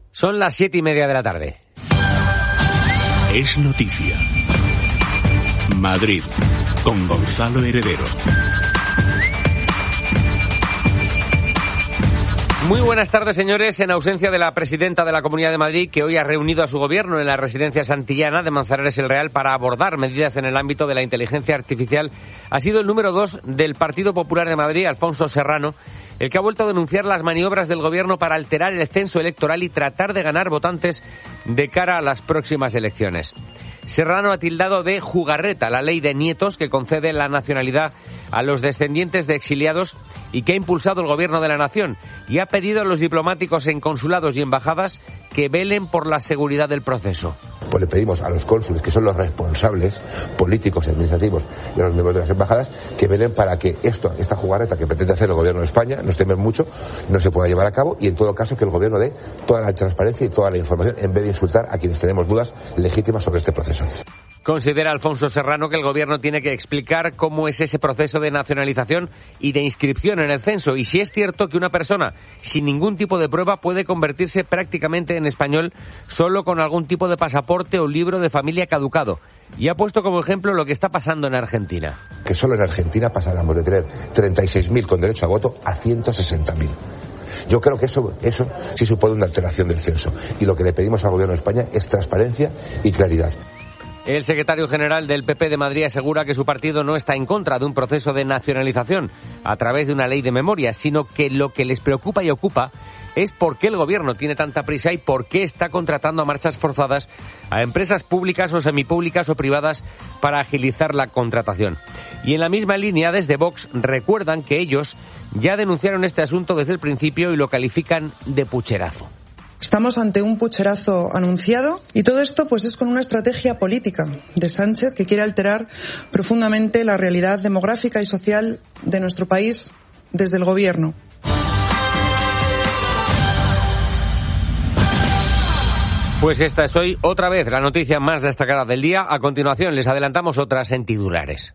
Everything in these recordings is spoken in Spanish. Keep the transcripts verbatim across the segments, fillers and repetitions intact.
Son las siete y media de la tarde. Es noticia. Madrid, con Gonzalo Heredero. Muy buenas tardes, señores. En ausencia de la presidenta de la Comunidad de Madrid, que hoy ha reunido a su gobierno en la residencia santillana de Manzanares el Real para abordar medidas en el ámbito de la inteligencia artificial, ha sido el número dos del Partido Popular de Madrid, Alfonso Serrano, el que ha vuelto a denunciar las maniobras del gobierno para alterar el censo electoral y tratar de ganar votantes de cara a las próximas elecciones. Serrano ha tildado de jugarreta la ley de nietos que concede la nacionalidad a los descendientes de exiliados y que ha impulsado el gobierno de la nación, y ha pedido a los diplomáticos en consulados y embajadas que velen por la seguridad del proceso. Pues le pedimos a los cónsules, que son los responsables políticos y administrativos, y a los miembros de las embajadas, que velen para que esto, esta jugarreta que pretende hacer el gobierno de España, nos temen mucho, no se pueda llevar a cabo, y en todo caso que el gobierno dé toda la transparencia y toda la información, en vez de insultar a quienes tenemos dudas legítimas sobre este proceso. Considera Alfonso Serrano que el gobierno tiene que explicar cómo es ese proceso de nacionalización y de inscripción en el censo, y si es cierto que una persona sin ningún tipo de prueba puede convertirse prácticamente en español solo con algún tipo de pasaporte o libro de familia caducado. Y ha puesto como ejemplo lo que está pasando en Argentina. Que solo en Argentina pasáramos de tener treinta y seis mil con derecho a voto a ciento sesenta mil. Yo creo que eso, eso sí supone una alteración del censo, y lo que le pedimos al gobierno de España es transparencia y claridad. El secretario general del P P de Madrid asegura que su partido no está en contra de un proceso de nacionalización a través de una ley de memoria, sino que lo que les preocupa y ocupa es por qué el gobierno tiene tanta prisa y por qué está contratando a marchas forzadas a empresas públicas o semipúblicas o privadas para agilizar la contratación. Y en la misma línea, desde Vox recuerdan que ellos ya denunciaron este asunto desde el principio y lo califican de pucherazo. Estamos ante un pucherazo anunciado, y todo esto pues es con una estrategia política de Sánchez que quiere alterar profundamente la realidad demográfica y social de nuestro país desde el gobierno. Pues esta es hoy otra vez la noticia más destacada del día. A continuación les adelantamos otras en titulares.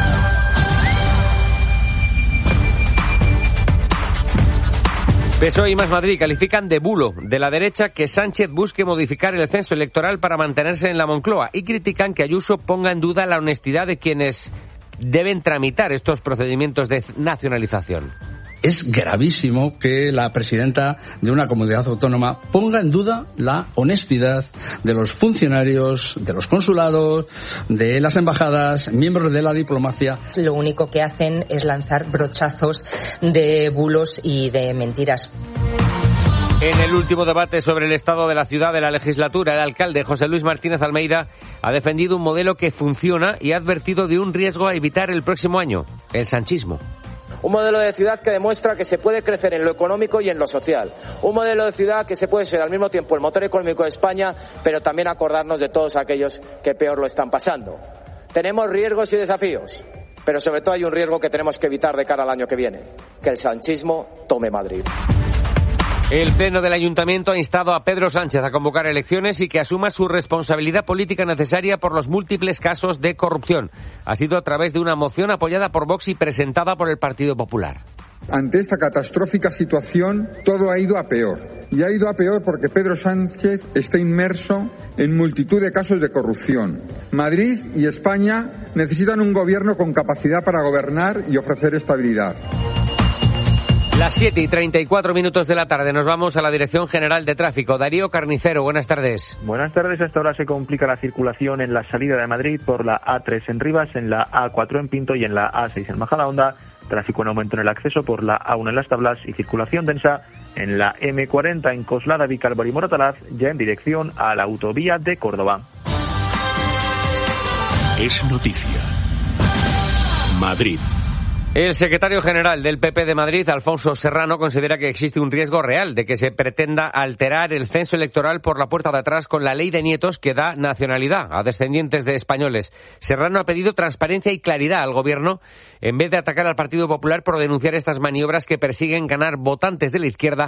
P S O E y Más Madrid califican de bulo de la derecha que Sánchez busque modificar el censo electoral para mantenerse en la Moncloa, y critican que Ayuso ponga en duda la honestidad de quienes deben tramitar estos procedimientos de nacionalización. Es gravísimo que la presidenta de una comunidad autónoma ponga en duda la honestidad de los funcionarios, de los consulados, de las embajadas, miembros de la diplomacia. Lo único que hacen es lanzar brochazos de bulos y de mentiras. En el último debate sobre el estado de la ciudad de la legislatura, el alcalde José Luis Martínez Almeida ha defendido un modelo que funciona y ha advertido de un riesgo a evitar el próximo año: el sanchismo. Un modelo de ciudad que demuestra que se puede crecer en lo económico y en lo social. Un modelo de ciudad que se puede ser al mismo tiempo el motor económico de España, pero también acordarnos de todos aquellos que peor lo están pasando. Tenemos riesgos y desafíos, pero sobre todo hay un riesgo que tenemos que evitar de cara al año que viene: que el sanchismo tome Madrid. El Pleno del Ayuntamiento ha instado a Pedro Sánchez a convocar elecciones y que asuma su responsabilidad política necesaria por los múltiples casos de corrupción. Ha sido a través de una moción apoyada por Vox y presentada por el Partido Popular. Ante esta catastrófica situación, todo ha ido a peor. Y ha ido a peor porque Pedro Sánchez está inmerso en multitud de casos de corrupción. Madrid y España necesitan un gobierno con capacidad para gobernar y ofrecer estabilidad. Las siete y treinta y cuatro minutos de la tarde nos vamos a la Dirección General de Tráfico. Darío Carnicero, buenas tardes. Buenas tardes. Hasta ahora se complica la circulación en la salida de Madrid por la A tres en Rivas, en la A cuatro en Pinto y en la A seis en Majadahonda. Tráfico en aumento en el acceso por la A uno en Las Tablas y circulación densa en la eme cuarenta en Coslada, Vicálvaro y Moratalaz, ya en dirección a la autovía de Córdoba. Es noticia. Madrid. El secretario general del P P de Madrid, Alfonso Serrano, considera que existe un riesgo real de que se pretenda alterar el censo electoral por la puerta de atrás con la ley de nietos que da nacionalidad a descendientes de españoles. Serrano ha pedido transparencia y claridad al gobierno en vez de atacar al Partido Popular por denunciar estas maniobras que persiguen ganar votantes de la izquierda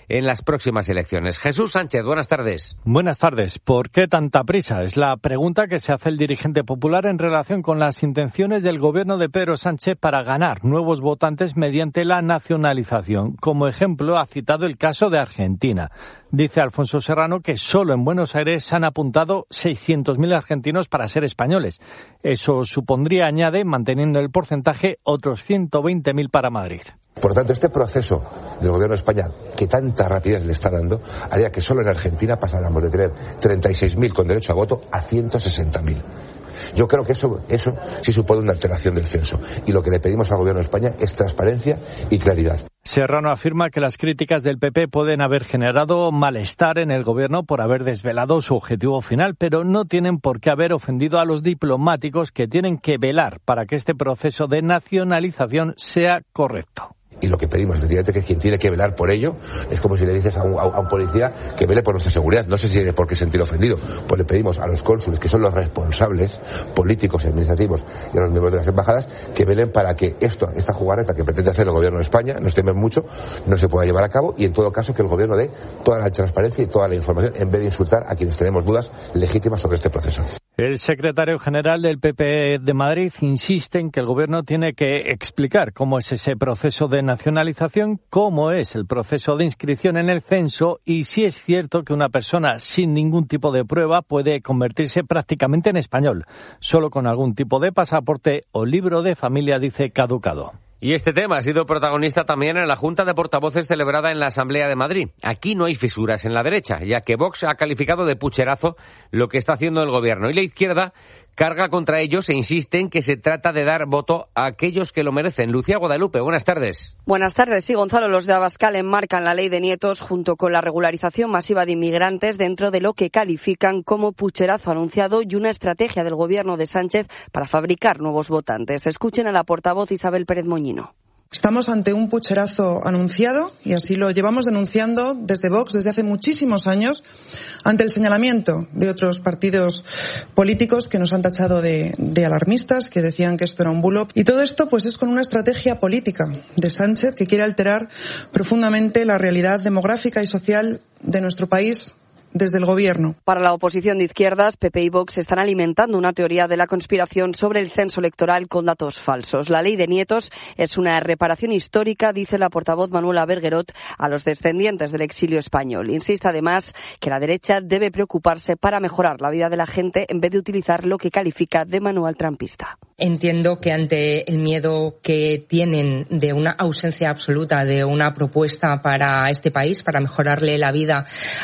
en las próximas elecciones. Jesús Sánchez, buenas tardes. Buenas tardes. ¿Por qué tanta prisa? Es la pregunta que se hace el dirigente popular en relación con las intenciones del gobierno de Pedro Sánchez para ganar nuevos votantes mediante la nacionalización. Como ejemplo, ha citado el caso de Argentina. Dice Alfonso Serrano que solo en Buenos Aires se han apuntado seiscientos mil argentinos para ser españoles. Eso supondría, añade, manteniendo el porcentaje, otros ciento veinte mil para Madrid. Por tanto, este proceso del gobierno de España, que tanta rapidez le está dando, haría que solo en Argentina pasáramos de tener treinta y seis mil con derecho a voto a ciento sesenta mil. Yo creo que eso, eso sí supone una alteración del censo. Y lo que le pedimos al gobierno de España es transparencia y claridad. Serrano afirma que las críticas del P P pueden haber generado malestar en el gobierno por haber desvelado su objetivo final, pero no tienen por qué haber ofendido a los diplomáticos que tienen que velar para que este proceso de nacionalización sea correcto. Y lo que pedimos, efectivamente, que quien tiene que velar por ello es como si le dices a un, a un policía que vele por nuestra seguridad. No sé si tiene por qué sentir ofendido. Pues le pedimos a los cónsules, que son los responsables políticos y administrativos, y a los miembros de las embajadas, que velen para que esto, esta jugarreta que pretende hacer el gobierno de España, nos temen mucho, no se pueda llevar a cabo, y en todo caso que el gobierno dé toda la transparencia y toda la información, en vez de insultar a quienes tenemos dudas legítimas sobre este proceso. El secretario general del P P de Madrid insiste en que el gobierno tiene que explicar cómo es ese proceso de nacionalización, cómo es el proceso de inscripción en el censo y si es cierto que una persona sin ningún tipo de prueba puede convertirse prácticamente en español, solo con algún tipo de pasaporte o libro de familia, dice, caducado. Y este tema ha sido protagonista también en la Junta de Portavoces celebrada en la Asamblea de Madrid. Aquí no hay fisuras en la derecha, ya que Vox ha calificado de pucherazo lo que está haciendo el gobierno. Y la izquierda carga contra ellos e insiste en que se trata de dar voto a aquellos que lo merecen. Lucía Guadalupe, buenas tardes. Buenas tardes. Sí, Gonzalo, los de Abascal enmarcan la ley de nietos junto con la regularización masiva de inmigrantes dentro de lo que califican como pucherazo anunciado y una estrategia del gobierno de Sánchez para fabricar nuevos votantes. Escuchen a la portavoz Isabel Pérez Moñino. Estamos ante un pucherazo anunciado y así lo llevamos denunciando desde Vox desde hace muchísimos años ante el señalamiento de otros partidos políticos que nos han tachado de, de alarmistas, que decían que esto era un bulo. Y todo esto pues es con una estrategia política de Sánchez que quiere alterar profundamente la realidad demográfica y social de nuestro país desde el gobierno. Para la oposición de izquierdas, P P y Vox están alimentando una teoría de la conspiración sobre el censo electoral con datos falsos. La ley de nietos es una reparación histórica, dice la portavoz Manuela Bergerot, a los descendientes del exilio español. Insiste además que la derecha debe preocuparse para mejorar la vida de la gente en vez de utilizar lo que califica de manual trampista. Entiendo que ante el miedo que tienen de una ausencia absoluta de una propuesta para este país, para mejorarle la vida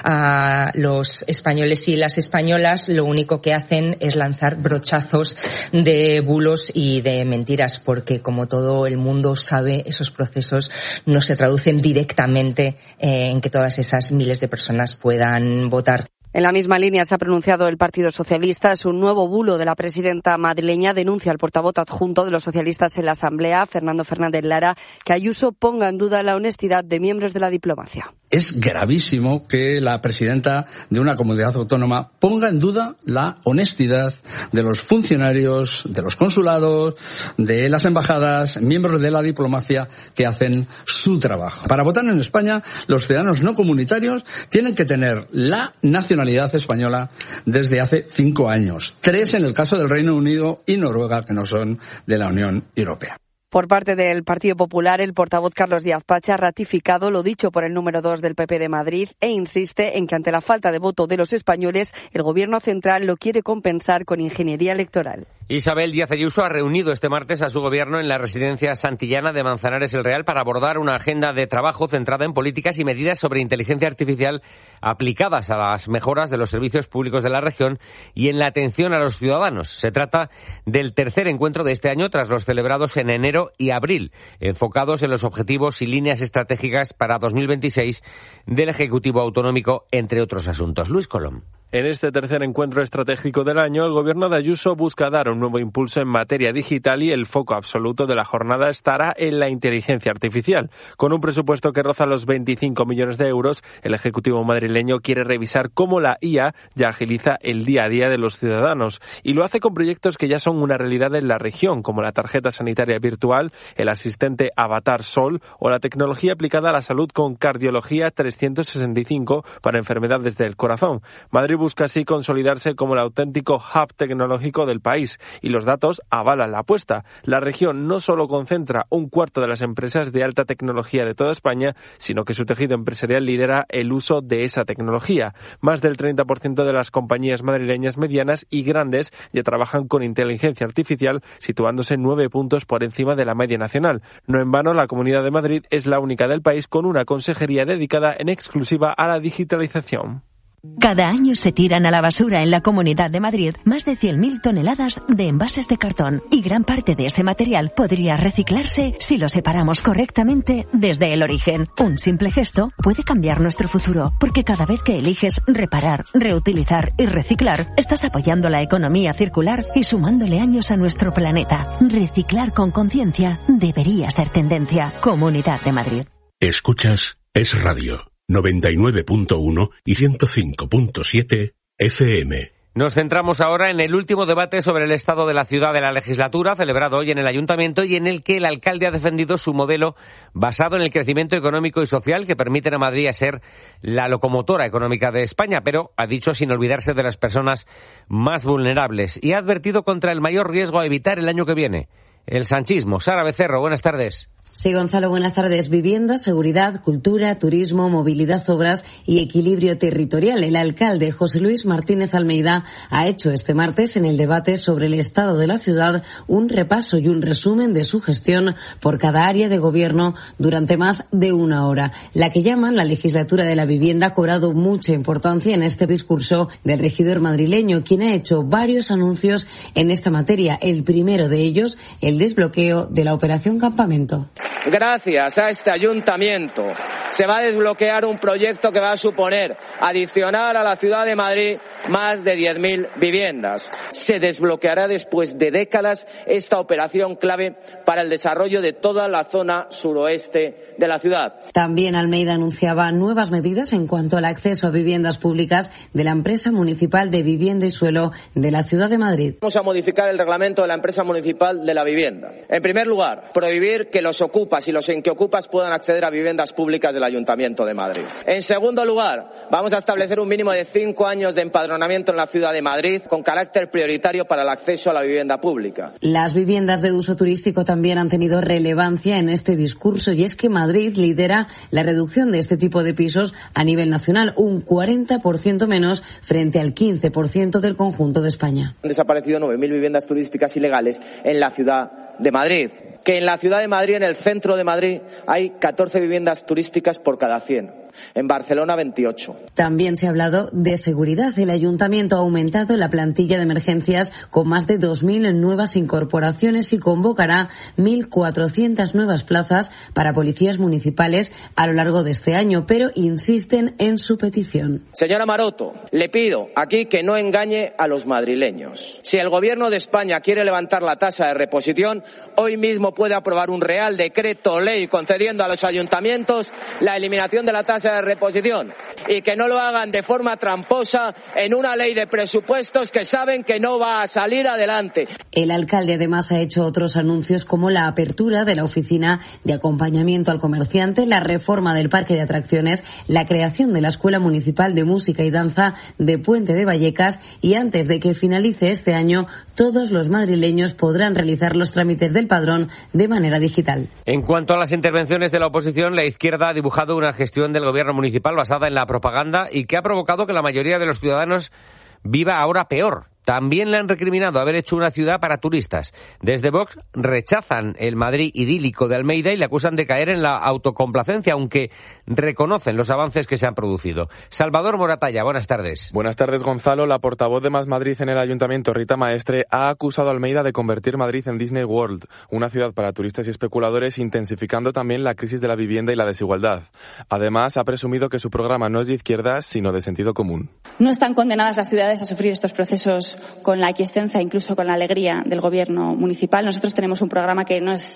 a los españoles y las españolas, lo único que hacen es lanzar brochazos de bulos y de mentiras, porque como todo el mundo sabe, esos procesos no se traducen directamente eh, en que todas esas miles de personas puedan votar. En la misma línea se ha pronunciado el Partido Socialista. Es un nuevo bulo de la presidenta madrileña. Denuncia al portavoz adjunto de los socialistas en la Asamblea, Fernando Fernández Lara, que Ayuso ponga en duda la honestidad de miembros de la diplomacia. Es gravísimo que la presidenta de una comunidad autónoma ponga en duda la honestidad de los funcionarios, de los consulados, de las embajadas, miembros de la diplomacia que hacen su trabajo. Para votar en España, los ciudadanos no comunitarios tienen que tener la nacionalidad española desde hace cinco años. Tres en el caso del Reino Unido y Noruega, que no son de la Unión Europea. Por parte del Partido Popular, el portavoz Carlos Díaz Pacha ha ratificado lo dicho por el número dos del P P de Madrid e insiste en que ante la falta de voto de los españoles, el Gobierno central lo quiere compensar con ingeniería electoral. Isabel Díaz Ayuso ha reunido este martes a su gobierno en la residencia santillana de Manzanares el Real para abordar una agenda de trabajo centrada en políticas y medidas sobre inteligencia artificial aplicadas a las mejoras de los servicios públicos de la región y en la atención a los ciudadanos. Se trata del tercer encuentro de este año tras los celebrados en enero y abril, enfocados en los objetivos y líneas estratégicas para dos mil veintiséis del Ejecutivo Autonómico, entre otros asuntos. Luis Colom. En este tercer encuentro estratégico del año, el gobierno de Ayuso busca dar un nuevo impulso en materia digital y el foco absoluto de la jornada estará en la inteligencia artificial. Con un presupuesto que roza los veinticinco millones de euros, el Ejecutivo madrileño quiere revisar cómo la I A ya agiliza el día a día de los ciudadanos y lo hace con proyectos que ya son una realidad en la región, como la tarjeta sanitaria virtual, el asistente Avatar Sol o la tecnología aplicada a la salud con cardiología trescientos trescientos sesenta y cinco para enfermedades del corazón. Madrid busca así consolidarse como el auténtico hub tecnológico del país y los datos avalan la apuesta. La región no solo concentra un cuarto de las empresas de alta tecnología de toda España, sino que su tejido empresarial lidera el uso de esa tecnología. Más del treinta por ciento de las compañías madrileñas medianas y grandes ya trabajan con inteligencia artificial, situándose nueve puntos por encima de la media nacional. No en vano, la Comunidad de Madrid es la única del país con una consejería dedicada en exclusiva a la digitalización. Cada año se tiran a la basura en la Comunidad de Madrid más de cien mil toneladas de envases de cartón y gran parte de ese material podría reciclarse si lo separamos correctamente desde el origen. Un simple gesto puede cambiar nuestro futuro, porque cada vez que eliges reparar, reutilizar y reciclar, estás apoyando la economía circular y sumándole años a nuestro planeta. Reciclar con conciencia debería ser tendencia. Comunidad de Madrid. Escuchas Es Radio. noventa y nueve punto uno y ciento cinco punto siete F M. Nos centramos ahora en el último debate sobre el estado de la ciudad de la legislatura, celebrado hoy en el Ayuntamiento, y en el que el alcalde ha defendido su modelo basado en el crecimiento económico y social que permiten a Madrid ser la locomotora económica de España, pero ha dicho sin olvidarse de las personas más vulnerables, y ha advertido contra el mayor riesgo a evitar el año que viene: el sanchismo. Sara Becerro, buenas tardes. Sí, Gonzalo, buenas tardes. Vivienda, seguridad, cultura, turismo, movilidad, obras y equilibrio territorial. El alcalde José Luis Martínez Almeida ha hecho este martes en el debate sobre el estado de la ciudad un repaso y un resumen de su gestión por cada área de gobierno durante más de una hora. La que llaman la legislatura de la vivienda ha cobrado mucha importancia en este discurso del regidor madrileño, quien ha hecho varios anuncios en esta materia. El primero de ellos, el desbloqueo de la operación Campamento. Gracias a este ayuntamiento se va a desbloquear un proyecto que va a suponer adicionar a la ciudad de Madrid más de diez mil viviendas. Se desbloqueará después de décadas esta operación clave para el desarrollo de toda la zona suroeste de la ciudad. También Almeida anunciaba nuevas medidas en cuanto al acceso a viviendas públicas de la empresa municipal de vivienda y suelo de la ciudad de Madrid. Vamos a modificar el reglamento de la empresa municipal de la vivienda. En primer lugar, prohibir que los ocupas y los inquiocupas puedan acceder a viviendas públicas del Ayuntamiento de Madrid. En segundo lugar, vamos a establecer un mínimo de cinco años de empadronamiento en la ciudad de Madrid con carácter prioritario para el acceso a la vivienda pública. Las viviendas de uso turístico también han tenido relevancia en este discurso, y es que Madrid lidera la reducción de este tipo de pisos a nivel nacional, un cuarenta por ciento menos frente al quince por ciento del conjunto de España. Han desaparecido nueve mil viviendas turísticas ilegales en la ciudad de Madrid. Que en la ciudad de Madrid, en el centro de Madrid, hay catorce viviendas turísticas por cada cien. En Barcelona, veintiocho. También se ha hablado de seguridad. El ayuntamiento ha aumentado la plantilla de emergencias con más de dos mil nuevas incorporaciones y convocará mil cuatrocientas nuevas plazas para policías municipales a lo largo de este año, pero insisten en su petición. Señora Maroto, le pido aquí que no engañe a los madrileños. Si el Gobierno de España quiere levantar la tasa de reposición, hoy mismo puede aprobar un real decreto ley concediendo a los ayuntamientos la eliminación de la tasa de reposición, y que no lo hagan de forma tramposa en una ley de presupuestos que saben que no va a salir adelante. El alcalde además ha hecho otros anuncios como la apertura de la oficina de acompañamiento al comerciante, la reforma del parque de atracciones, la creación de la Escuela Municipal de Música y Danza de Puente de Vallecas, y antes de que finalice este año todos los madrileños podrán realizar los trámites del padrón de manera digital. En cuanto a las intervenciones de la oposición, la izquierda ha dibujado una gestión del gobierno municipal basada en la propaganda y que ha provocado que la mayoría de los ciudadanos viva ahora peor. También le han recriminado haber hecho una ciudad para turistas. Desde Vox rechazan el Madrid idílico de Almeida y le acusan de caer en la autocomplacencia, aunque reconocen los avances que se han producido. Salvador Moratalla, buenas tardes. Buenas tardes, Gonzalo. La portavoz de Más Madrid en el Ayuntamiento, Rita Maestre, ha acusado a Almeida de convertir Madrid en Disney World, una ciudad para turistas y especuladores, intensificando también la crisis de la vivienda y la desigualdad. Además, ha presumido que su programa no es de izquierdas, sino de sentido común. No están condenadas las ciudades a sufrir estos procesos con la aquiescencia, incluso con la alegría del gobierno municipal. Nosotros tenemos un programa que no es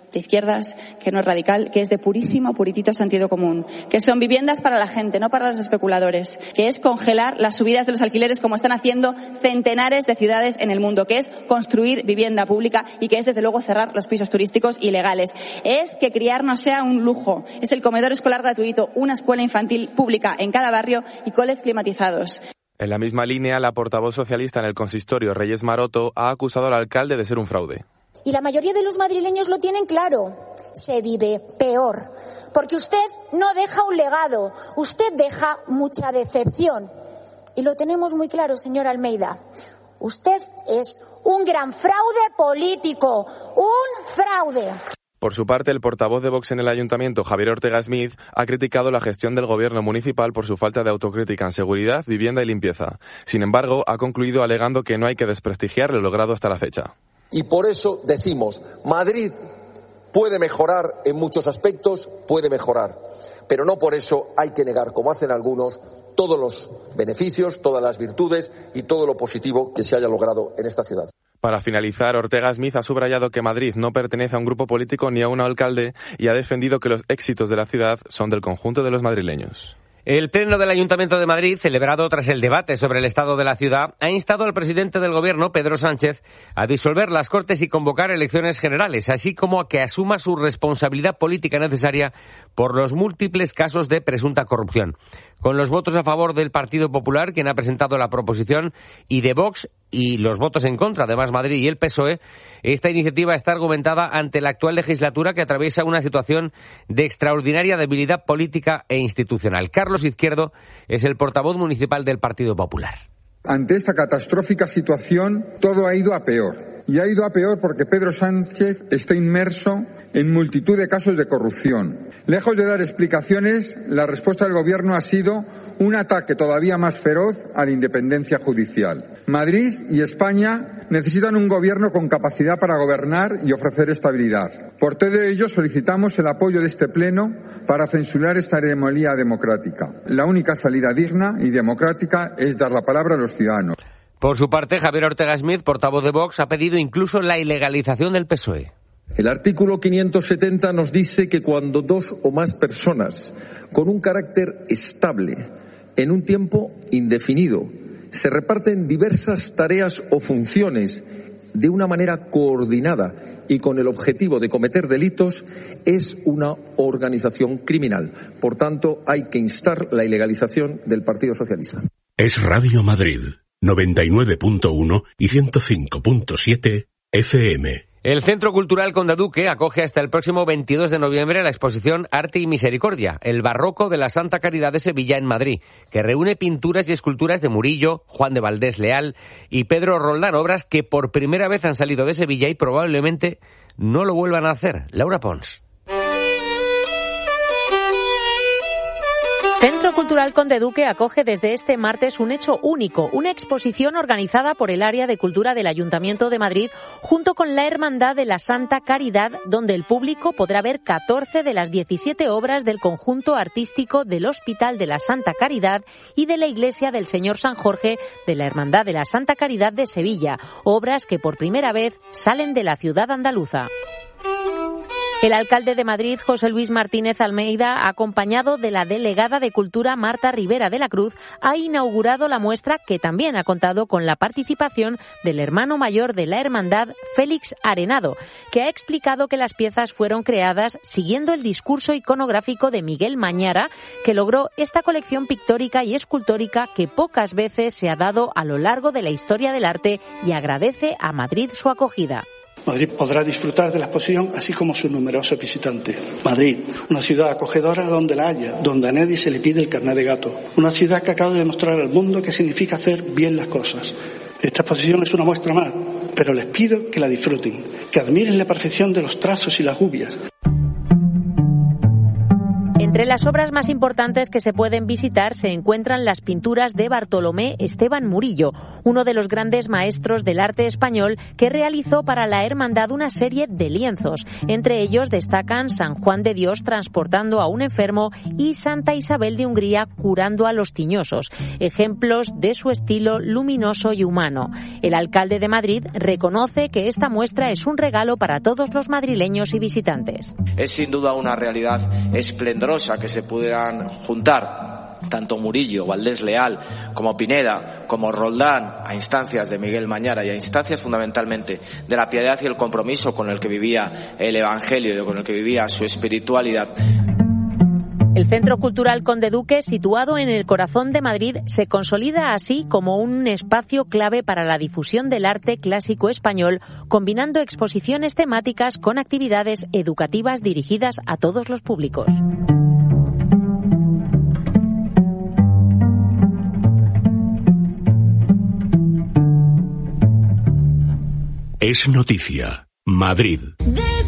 de izquierdas, que no es radical, que es de purísimo, puritito sentido común, que son viviendas para la gente, no para los especuladores, que es congelar las subidas de los alquileres como están haciendo centenares de ciudades en el mundo, que es construir vivienda pública y que es, desde luego, cerrar los pisos turísticos ilegales. Es que criar no sea un lujo, es el comedor escolar gratuito, una escuela infantil pública en cada barrio y coles climatizados. En la misma línea, la portavoz socialista en el consistorio, Reyes Maroto, ha acusado al alcalde de ser un fraude. Y la mayoría de los madrileños lo tienen claro. Se vive peor. Porque usted no deja un legado. Usted deja mucha decepción. Y lo tenemos muy claro, señor Almeida. Usted es un gran fraude político. ¡Un fraude! Por su parte, el portavoz de Vox en el Ayuntamiento, Javier Ortega Smith, ha criticado la gestión del gobierno municipal por su falta de autocrítica en seguridad, vivienda y limpieza. Sin embargo, ha concluido alegando que no hay que desprestigiar lo logrado hasta la fecha. Y por eso decimos, Madrid puede mejorar en muchos aspectos, puede mejorar, pero no por eso hay que negar, como hacen algunos, todos los beneficios, todas las virtudes y todo lo positivo que se haya logrado en esta ciudad. Para finalizar, Ortega Smith ha subrayado que Madrid no pertenece a un grupo político ni a un alcalde y ha defendido que los éxitos de la ciudad son del conjunto de los madrileños. El Pleno del Ayuntamiento de Madrid, celebrado tras el debate sobre el estado de la ciudad, ha instado al presidente del Gobierno, Pedro Sánchez, a disolver las Cortes y convocar elecciones generales, así como a que asuma su responsabilidad política necesaria por los múltiples casos de presunta corrupción. Con los votos a favor del Partido Popular, quien ha presentado la proposición, y de Vox, y los votos en contra de Más Madrid y el P S O E, esta iniciativa está argumentada ante la actual legislatura, que atraviesa una situación de extraordinaria debilidad política e institucional. Carlos Izquierdo es el portavoz municipal del Partido Popular. Ante esta catastrófica situación, todo ha ido a peor. Y ha ido a peor porque Pedro Sánchez está inmerso en multitud de casos de corrupción. Lejos de dar explicaciones, la respuesta del Gobierno ha sido un ataque todavía más feroz a la independencia judicial. Madrid y España necesitan un Gobierno con capacidad para gobernar y ofrecer estabilidad. Por todo ello, solicitamos el apoyo de este Pleno para censurar esta anomalía democrática. La única salida digna y democrática es dar la palabra a los ciudadanos. Por su parte, Javier Ortega Smith, portavoz de Vox, ha pedido incluso la ilegalización del P S O E. El artículo quinientos setenta nos dice que cuando dos o más personas con un carácter estable en un tiempo indefinido se reparten diversas tareas o funciones de una manera coordinada y con el objetivo de cometer delitos, es una organización criminal. Por tanto, hay que instar la ilegalización del Partido Socialista. Es Radio Madrid, noventa y nueve punto uno y ciento cinco punto siete F M. El Centro Cultural Conde Duque acoge hasta el próximo veintidós de noviembre la exposición Arte y Misericordia, el barroco de la Santa Caridad de Sevilla en Madrid, que reúne pinturas y esculturas de Murillo, Juan de Valdés Leal y Pedro Roldán, obras que por primera vez han salido de Sevilla y probablemente no lo vuelvan a hacer. Laura Pons. Centro Cultural Conde Duque acoge desde este martes un hecho único, una exposición organizada por el Área de Cultura del Ayuntamiento de Madrid junto con la Hermandad de la Santa Caridad, donde el público podrá ver catorce de las diecisiete obras del conjunto artístico del Hospital de la Santa Caridad y de la Iglesia del Señor San Jorge de la Hermandad de la Santa Caridad de Sevilla, obras que por primera vez salen de la ciudad andaluza. El alcalde de Madrid, José Luis Martínez Almeida, acompañado de la delegada de Cultura Marta Rivera de la Cruz, ha inaugurado la muestra que también ha contado con la participación del hermano mayor de la hermandad, Félix Arenado, que ha explicado que las piezas fueron creadas siguiendo el discurso iconográfico de Miguel Mañara, que logró esta colección pictórica y escultórica que pocas veces se ha dado a lo largo de la historia del arte, y agradece a Madrid su acogida. Madrid podrá disfrutar de la exposición así como sus numerosos visitantes. Madrid, una ciudad acogedora donde la haya, donde a nadie se le pide el carnet de gato. Una ciudad que acaba de demostrar al mundo qué significa hacer bien las cosas. Esta exposición es una muestra más, pero les pido que la disfruten, que admiren la perfección de los trazos y las gubias. Entre las obras más importantes que se pueden visitar se encuentran las pinturas de Bartolomé Esteban Murillo, uno de los grandes maestros del arte español que realizó para la Hermandad una serie de lienzos. Entre ellos destacan San Juan de Dios transportando a un enfermo y Santa Isabel de Hungría curando a los tiñosos, ejemplos de su estilo luminoso y humano. El alcalde de Madrid reconoce que esta muestra es un regalo para todos los madrileños y visitantes. Es sin duda una realidad esplendorosa que se pudieran juntar tanto Murillo, Valdés Leal, como Pineda, como Roldán, a instancias de Miguel Mañara y a instancias fundamentalmente de la piedad y el compromiso con el que vivía el Evangelio y con el que vivía su espiritualidad. El Centro Cultural Conde Duque, situado en el corazón de Madrid, se consolida así como un espacio clave para la difusión del arte clásico español, combinando exposiciones temáticas con actividades educativas dirigidas a todos los públicos. Es noticia. Madrid.